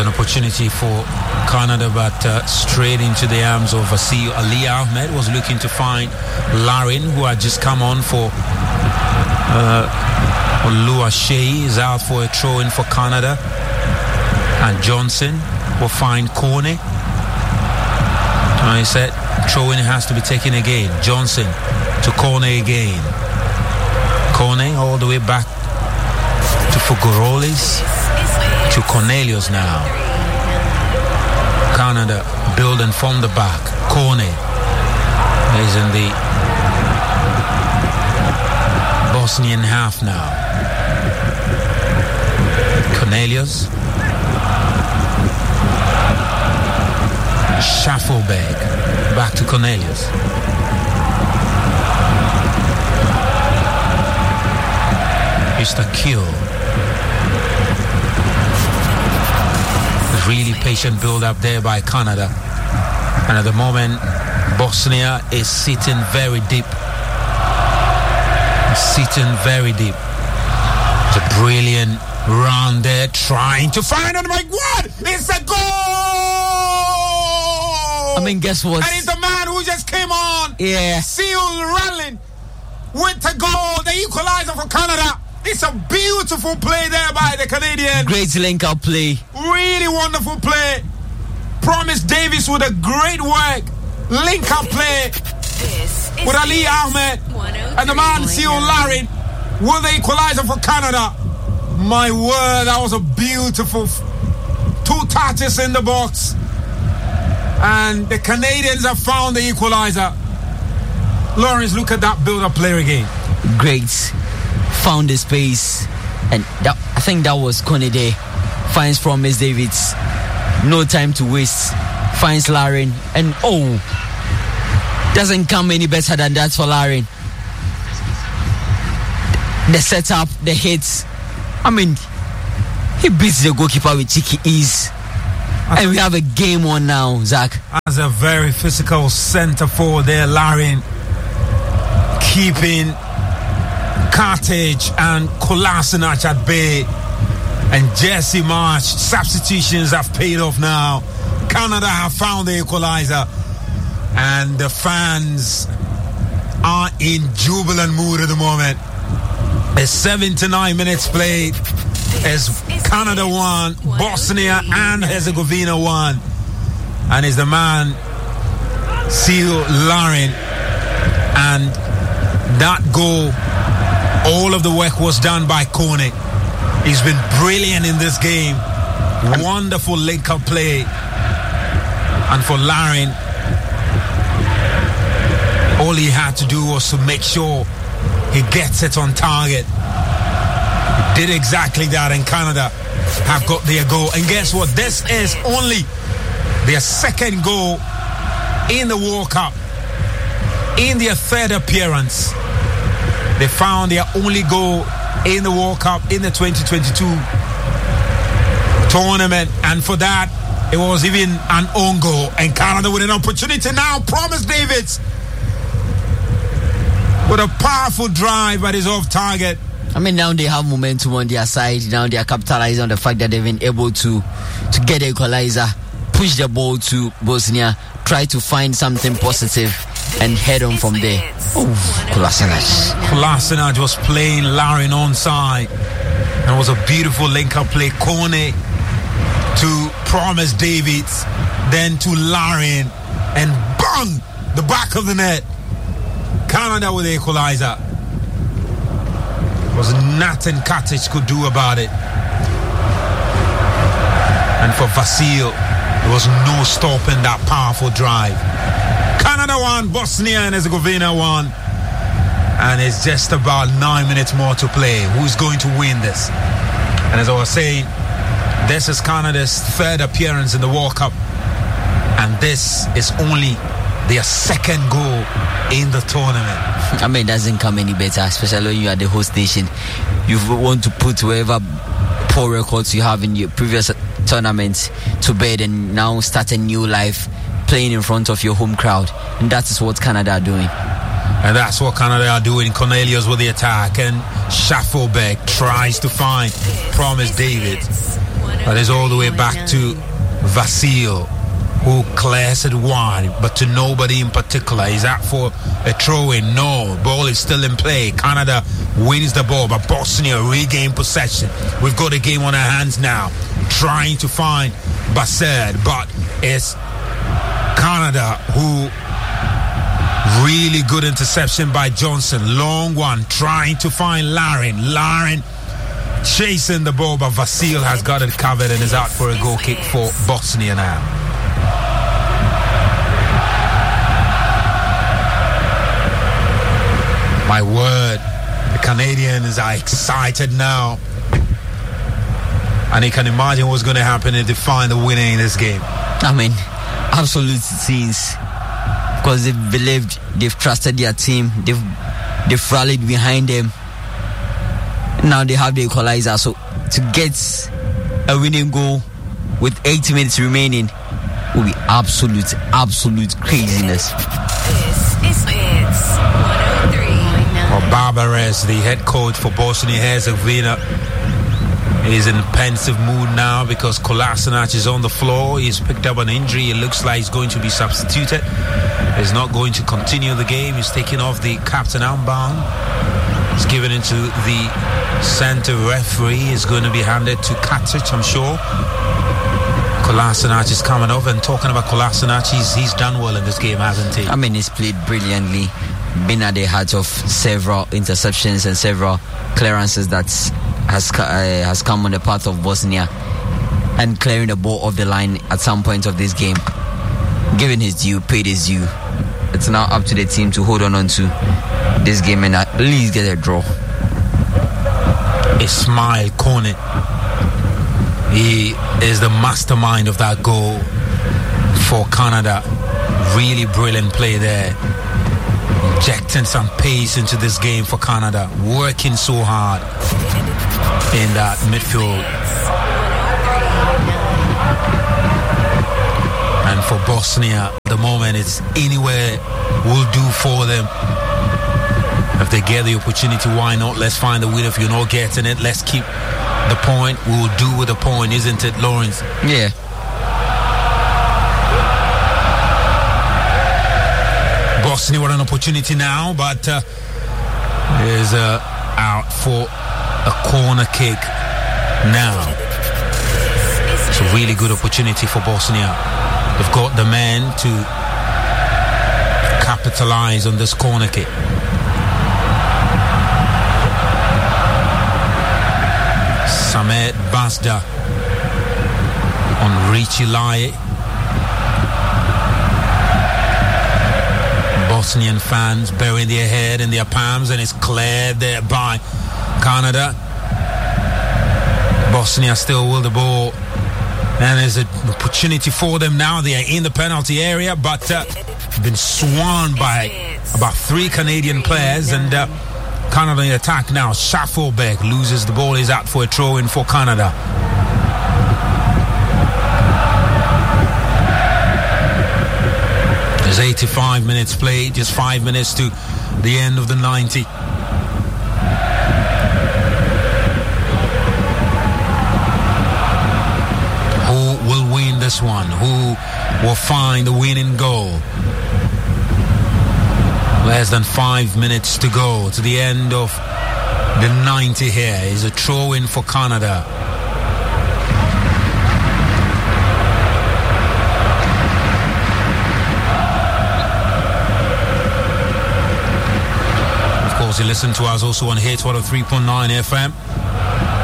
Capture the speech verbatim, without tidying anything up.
an opportunity for Canada, but uh, straight into the arms of Vasil. Ali Ahmed was looking to find Larin, who had just come on for uh, Lua Shea is out for a throw-in for Canada, and Johnson will find Kone. And he said throw-in has to be taken again. Johnson to Kone again. Kone all the way back to Fugorolis, to Cornelius now. Canada building from the back. Kone is in the Bosnian half now. Cornelius. Schaffelberg back to Cornelius. Mister Kiel. Really patient build up there by Canada, and at the moment Bosnia is sitting very deep sitting very deep. It's a brilliant run there, trying to find it. My God, it's a goal! I mean, guess what? And it's the man who just came on. Yeah. Seal Rallin with a goal, the equalizer for Canada. It's a beautiful play there by the Canadians. Great link-up play. Really wonderful play. Promise Davis with a great work. Link-up play with Ali Ahmed and the man Seal Larin with the equalizer for Canada. My word, that was a beautiful two touches in the box. And the Canadians have found the equalizer. Lawrence, look at that build-up play again. Great. Found the space, and that, I think that was Kone there. Finds Promise Davids, no time to waste. Finds Larin, and oh, doesn't come any better than that for Larin. The setup, the hits. I mean, he beats the goalkeeper with cheeky ease. And we have a game on now, Zach. As a very physical centre forward there, Larin keeping Cartage and Kolasinac at bay, and Jesse March. Substitutions have paid off now. Canada have found the equalizer, and the fans are in jubilant mood at the moment. It's seventy-nine minutes played as Canada won, Bosnia and Herzegovina won, and it's the man Seal Larin, and that goal, all of the work was done by Kone. He's been brilliant in this game. Wonderful link-up play. And for Larin, all he had to do was to make sure he gets it on target. He did exactly that, and Canada have got their goal. And guess what? This is only their second goal in the World Cup. In their third appearance. They found their only goal in the World Cup in the twenty twenty-two tournament, and for that it was even an own goal. And Canada with an opportunity now. Promise Davids with a powerful drive, but is off target. I mean, now they have momentum on their side. Now they are capitalizing on the fact that they've been able to to get the equalizer, push the ball to Bosnia, try to find something positive, and head on from there. Oh, Kolasinac. Kolasinac was playing Larin onside, and it was a beautiful link-up play. Kone to Promise Davids, then to Larin, and bang! The back of the net. Canada with the equalizer. There was nothing Katic could do about it. And for Vasil, there was no stopping that powerful drive. Canada won, Bosnia and Herzegovina won, and it's just about nine minutes more to play. Who's going to win this? And as I was saying, this is Canada's third appearance in the World Cup, and this is only their second goal in the tournament. I mean, it doesn't come any better, especially when you are the host nation. You want to put whatever poor records you have in your previous tournaments to bed, and now start a new life playing in front of your home crowd. And that is what Canada are doing. And that's what Canada are doing. Cornelius with the attack, and Schaffelberg tries to find Promise David. That is all the way back to Vasil, who clears it wide, but to nobody in particular. Is that for a throw-in? No. Ball is still in play. Canada wins the ball, but Bosnia regain possession. We've got a game on our hands now, trying to find Bassett, but it's Canada who... Really good interception by Johnson. Long one, trying to find Larin. Larin chasing the ball, but Vasil has got it covered and is out for a goal kick for Bosnia now. My word, the Canadians are excited now. And you can imagine what's going to happen if they find the winner in this game. I mean, absolute scenes. Because they've believed, they've trusted their team, they've they've rallied behind them. Now they have the equalizer, so to get a winning goal with eighty minutes remaining will be absolute, absolute craziness. This is Hits one oh three. Well, Barbares, the head coach for Bosnia-Herzegovina, is in pensive mood now because Kolasinac is on the floor. He's picked up an injury. It looks like he's going to be substituted. He's not going to continue the game. He's taking off the captain armband. He's given it to the center referee. It's going to be handed to Katic, I'm sure. Kolasinac is coming off, and talking about Kolasinac, he's, he's done well in this game, hasn't he? I mean, he's played brilliantly, been at the heart of several interceptions and several clearances that has uh, has come on the path of Bosnia, and clearing the ball off the line at some point of this game. Giving his due, paid his due. It's now up to the team to hold on, on to this game and at least get a draw. Ismail Kone, he is the mastermind of that goal for Canada. Really brilliant play there, injecting some pace into this game for Canada, working so hard in that midfield. And for Bosnia, the moment is anywhere will do for them. If they get the opportunity, why not? Let's find the winner. If you're not getting it, let's keep the point. We will do with the point, isn't it, Lawrence? Yeah. Bosnia with an opportunity now, but uh, is uh, out for a corner kick now. It's a really good opportunity for Bosnia. They've got the man to capitalize on this corner kick. Samet Basda on Richie Lai. Bosnian fans burying their head in their palms, and it's cleared there by Canada. Bosnia still with the ball, and there's an opportunity for them now. They are in the penalty area, but uh, been swarmed by about three Canadian players, and uh, Canada in attack now. Schaffelbeck loses the ball, is out for a throw-in for Canada. There's eighty-five minutes played, just five minutes to the end of the ninety. Who will win this one? Who will find the winning goal? Less than five minutes to go to the end of the ninety here. Is a throw-in for Canada. You listen to us also on Hits one oh three point nine F M.